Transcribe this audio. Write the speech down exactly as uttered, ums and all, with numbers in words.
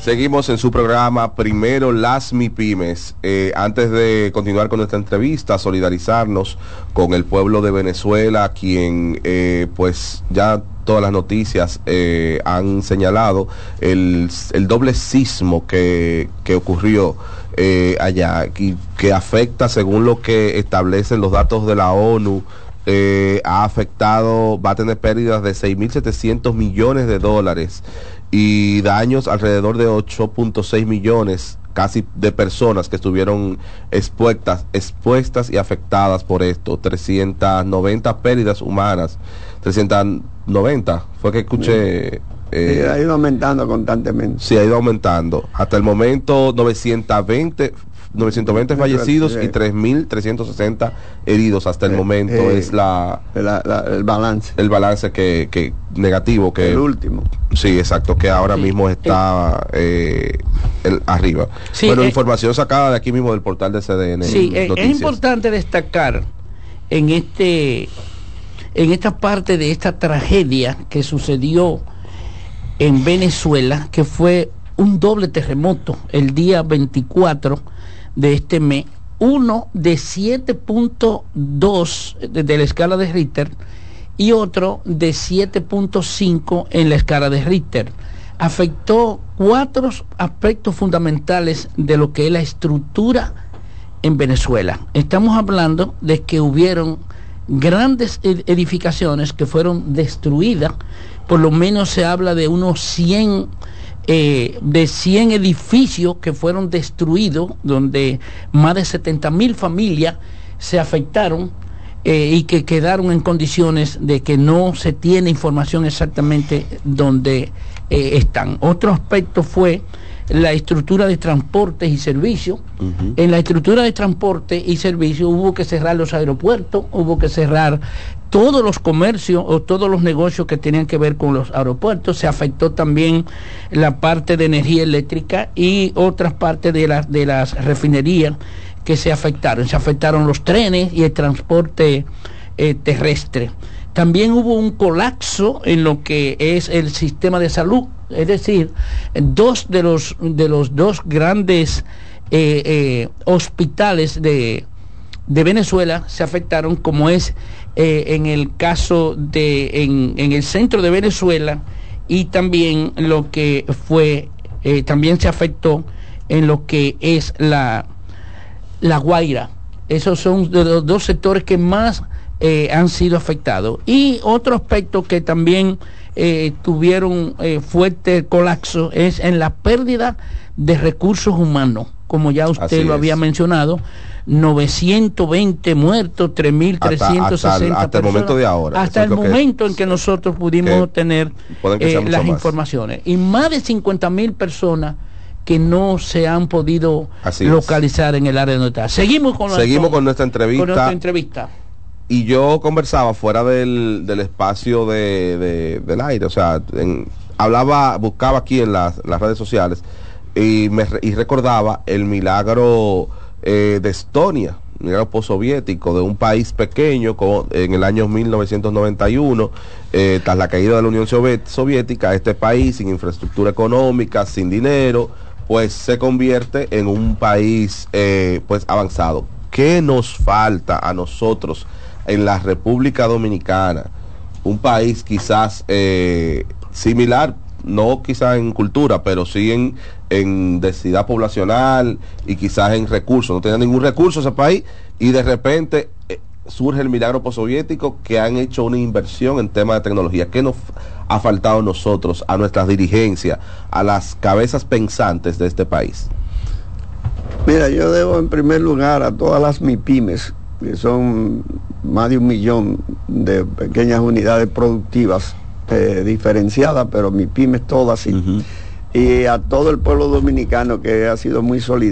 Seguimos en su programa Primero las MIPYMES. Eh, antes de continuar con nuestra entrevista, solidarizarnos con el pueblo de Venezuela, quien eh, pues ya todas las noticias eh, han señalado el, el doble sismo que, que ocurrió eh, allá y que afecta, según lo que establecen los datos de la ONU, eh, ha afectado, va a tener pérdidas de seis mil setecientos millones de dólares y daños alrededor de ocho punto seis millones casi de personas que estuvieron expuestas, expuestas y afectadas por esto. trescientas noventa pérdidas humanas, trescientas noventa fue que escuché. Eh, sí, ha ido aumentando constantemente. Sí, ha ido aumentando. Hasta el momento novecientos veinte fallecidos sí, y tres mil trescientos sesenta heridos hasta el eh, momento. Eh, es la, la, la el balance. El balance que, que negativo que el último. Sí, exacto, que ahora sí, mismo está eh, el, arriba. Sí, bueno, eh, información sacada de aquí mismo del portal de C D N. Sí, eh, es importante destacar en este en esta parte de esta tragedia que sucedió en Venezuela, que fue un doble terremoto el día veinticuatro de este mes, uno de siete punto dos de, de la escala de Richter y otro de siete punto cinco en la escala de Richter. Afectó cuatro aspectos fundamentales de lo que es la estructura en Venezuela. Estamos hablando de que hubieron grandes edificaciones que fueron destruidas, por lo menos se habla de unos cien Eh, de cien edificios que fueron destruidos, donde más de setenta mil familias se afectaron eh, y que quedaron en condiciones de que no se tiene información exactamente dónde eh, están. Otro aspecto fue la estructura de transportes y servicios. Uh-huh. En la estructura de transporte y servicios hubo que cerrar los aeropuertos, hubo que cerrar todos los comercios o todos los negocios que tenían que ver con los aeropuertos. Se afectó también la parte de energía eléctrica y otras partes de las de las refinerías que se afectaron. Se afectaron los trenes y el transporte eh, terrestre. También hubo un colapso en lo que es el sistema de salud, es decir, dos de los de los dos grandes eh, eh, hospitales de, de Venezuela se afectaron, como es eh, en el caso de en, en el centro de Venezuela, y también lo que fue eh, también se afectó en lo que es la la Guaira. Esos son de los dos sectores que más Eh, han sido afectados. Y otro aspecto que también eh, tuvieron eh, fuerte colapso es en la pérdida de recursos humanos, como ya usted lo había mencionado, novecientos veinte muertos, tres mil trescientos sesenta hasta, hasta, hasta el momento de ahora, hasta el momento que, en que nosotros pudimos tener eh, las más. informaciones, y más de cincuenta mil personas que no se han podido Así localizar es. en el área donde está. Seguimos con, Seguimos con, con nuestra entrevista. Con nuestra entrevista. Y yo conversaba fuera del, del espacio de, de, del aire, o sea, en, hablaba, buscaba aquí en las, las redes sociales y me y recordaba el milagro eh, de Estonia, milagro postsoviético de un país pequeño con, en el año mil novecientos noventa y uno, eh, tras la caída de la Unión Soviética, este país sin infraestructura económica, sin dinero, pues se convierte en un país eh, pues avanzado. ¿Qué nos falta a nosotros en la República Dominicana? Un país quizás eh, similar, no quizás en cultura, pero sí en, en densidad poblacional y quizás en recursos. No tenía ningún recurso ese país y de repente eh, surge el milagro postsoviético, que han hecho una inversión en temas de tecnología. ¿Qué nos ha faltado a nosotros, a nuestras dirigencias, a las cabezas pensantes de este país? Mira, yo debo en primer lugar a todas las MIPYMES, que son más de un millón de pequeñas unidades productivas eh, diferenciadas, pero MIPYMES todas sí. Uh-huh. Y a todo el pueblo dominicano, que ha sido muy solidario.